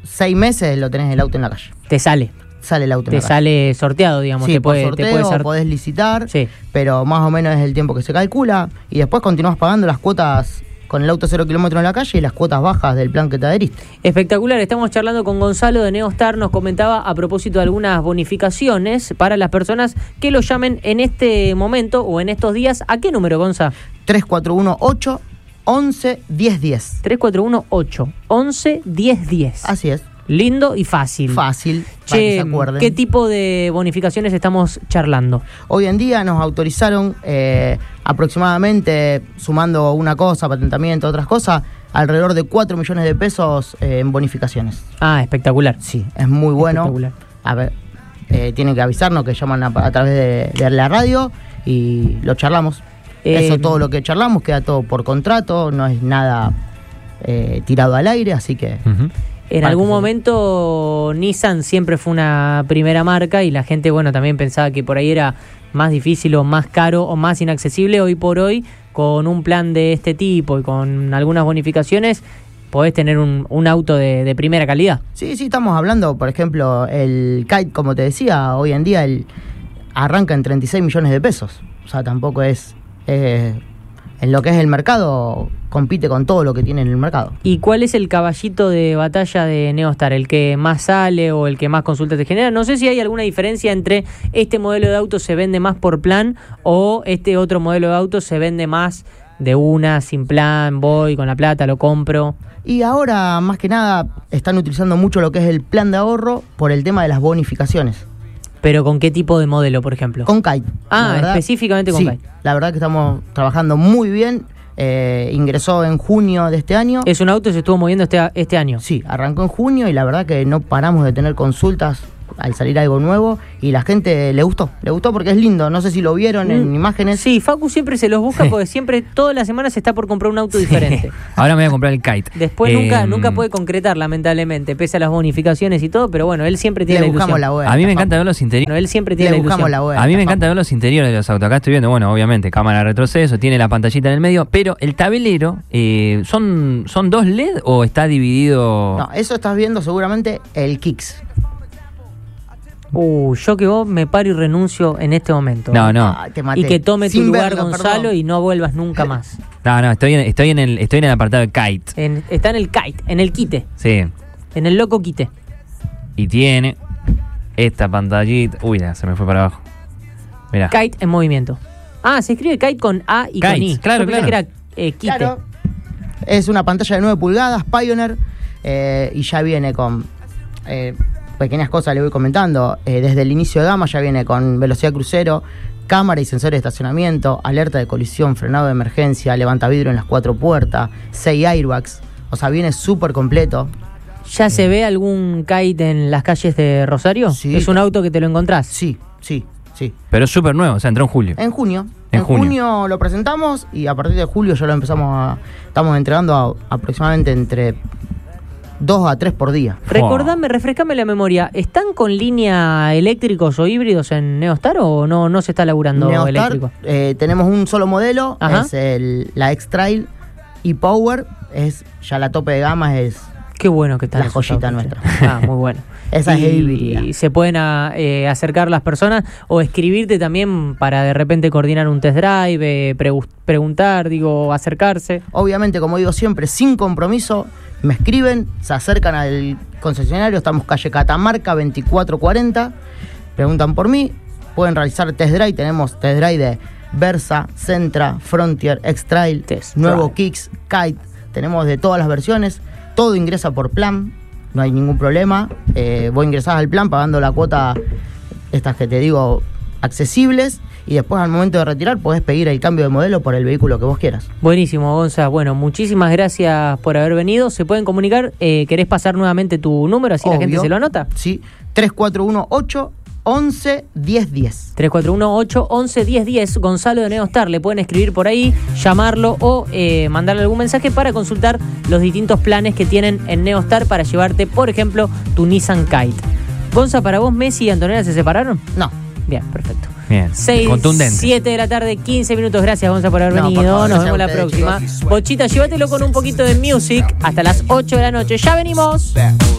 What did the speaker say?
6 meses lo tenés el auto en la calle. Te sale. Sale el auto en la calle. Sale sorteado, digamos. Sí, te puede sorteo, podés licitar, sí. Pero más o menos es el tiempo que se calcula. Y después continúas pagando las cuotas con el auto 0 kilómetros en la calle y las cuotas bajas del plan que te adheriste. Espectacular. Estamos charlando con Gonzalo de Neostar. Nos comentaba a propósito de algunas bonificaciones para las personas que lo llamen en este momento o en estos días. ¿A qué número, Gonza? 3418 11 1010. 3418 11 1010. Así es. Lindo y fácil. Fácil, para que se acuerden. ¿Qué tipo de bonificaciones estamos charlando? Hoy en día nos autorizaron aproximadamente, sumando una cosa, patentamiento, otras cosas, alrededor de 4 millones de pesos en bonificaciones. Ah, espectacular. Sí, es muy bueno. Espectacular. A ver, tienen que avisarnos que llaman a través de la radio y lo charlamos. Eso, todo lo que charlamos queda todo por contrato, no es nada tirado al aire, así que... Uh-huh. En algún momento Nissan siempre fue una primera marca y la gente, bueno, también pensaba que por ahí era más difícil o más caro o más inaccesible. Hoy por hoy, con un plan de este tipo y con algunas bonificaciones, podés tener un auto de primera calidad. Sí, estamos hablando, por ejemplo, el Kite, como te decía, hoy en día arranca en 36 millones de pesos. O sea, tampoco es... en lo que es el mercado, compite con todo lo que tiene en el mercado. ¿Y cuál es el caballito de batalla de Neostar? ¿El que más sale o el que más consultas te genera? No sé si hay alguna diferencia entre este modelo de auto se vende más por plan o este otro modelo de auto se vende más de una, sin plan, voy con la plata, lo compro. Y ahora, más que nada, están utilizando mucho lo que es el plan de ahorro por el tema de las bonificaciones. ¿Pero con qué tipo de modelo, por ejemplo? Con Kite. Ah, específicamente con Kite. La verdad que estamos trabajando muy bien. Ingresó en junio de este año. ¿Es un auto que se estuvo moviendo este año? Sí, arrancó en junio y la verdad que no paramos de tener consultas al salir algo nuevo y la gente le gustó porque es lindo. No sé si lo vieron en imágenes. Sí, Facu siempre se los busca porque siempre, todas las semanas está por comprar un auto diferente. Ahora me voy a comprar el Kite. Después nunca puede concretar, lamentablemente, pese a las bonificaciones y todo, pero bueno, él siempre tiene la ilusión. A mí me encanta ver los interiores. Bueno, él siempre tiene la ilusión. A mí me encanta ver los interiores de los autos. Acá estoy viendo, bueno, obviamente, cámara de retroceso, tiene la pantallita en el medio, pero el tablero, ¿son 2 LED o está dividido? No, eso estás viendo seguramente el Kicks. Yo que vos me paro y renuncio en este momento. No. Y que tome tu lugar, Gonzalo, y no vuelvas nunca más. No, estoy en el apartado de Kite. Está en el Kite, en el quite. Sí. En el loco quite. Y tiene esta pantallita. Uy, se me fue para abajo. Mirá. Kite en movimiento. Ah, se escribe Kite con A y Kite, con I. Claro. Que era quite. Claro. Es una pantalla de 9 pulgadas, Pioneer, y ya viene con... pequeñas cosas le voy comentando. Desde el inicio de gama ya viene con velocidad crucero, cámara y sensores de estacionamiento, alerta de colisión, frenado de emergencia, levantavidrio en las 4 puertas, 6 airbags. O sea, viene súper completo. ¿Ya se ve algún Kite en las calles de Rosario? Sí. ¿Es un auto que te lo encontrás? Sí. Pero es súper nuevo, o sea, entró en julio. En junio lo presentamos y a partir de julio ya lo estamos entregando aproximadamente entre 2 a 3 por día. Refrescame la memoria. ¿Están con línea eléctricos o híbridos en Neostar o no se está laburando Neostar, eléctrico? Tenemos un solo modelo, Ajá. es la X-Trail e-Power, ya la tope de gama es... Qué bueno que está la joyita nuestra. Muy bueno. Esa es híbrida. Y se pueden acercar las personas o escribirte también para de repente coordinar un test drive, preguntar, acercarse. Obviamente, como digo siempre, sin compromiso, me escriben, se acercan al concesionario, estamos calle Catamarca 2440, preguntan por mí, pueden realizar test drive, tenemos test drive de Versa, Sentra, Frontier, X-Trail, nuevo Kicks, Kite, tenemos de todas las versiones, todo ingresa por plan, no hay ningún problema, vos ingresás al plan pagando la cuota, estas que te digo, accesibles, y después al momento de retirar podés pedir el cambio de modelo por el vehículo que vos quieras. Buenísimo, Gonza. Bueno, muchísimas gracias por haber venido. ¿Se pueden comunicar? ¿Querés pasar nuevamente tu número así Obvio. La gente se lo anota? Sí, 3418 11 1010. 3418 11 1010. Gonzalo de Neostar. Le pueden escribir por ahí, llamarlo o mandarle algún mensaje para consultar los distintos planes que tienen en Neostar para llevarte, por ejemplo, tu Nissan Kite. Gonza, ¿para vos Messi y Antonella se separaron? No. Bien, perfecto. Bien, 6, contundente. 7 de la tarde, 15 minutos. Gracias, Gonza, por haber venido. Por favor, nos vemos la próxima. Chicos. Bochita, llévatelo con un poquito de music hasta las 8 de la noche. ¡Ya venimos!